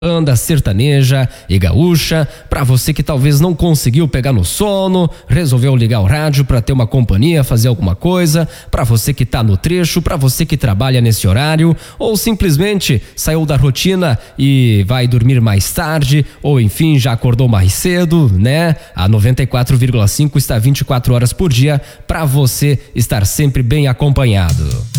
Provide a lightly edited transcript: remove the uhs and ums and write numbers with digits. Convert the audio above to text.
Banda sertaneja e gaúcha, para você que talvez não conseguiu pegar no sono, resolveu ligar o rádio para ter uma companhia, fazer alguma coisa, para você que tá no trecho, para você que trabalha nesse horário, ou simplesmente saiu da rotina e vai dormir mais tarde, ou enfim, já acordou mais cedo, né? A 94,5 está 24 horas por dia para você estar sempre bem acompanhado.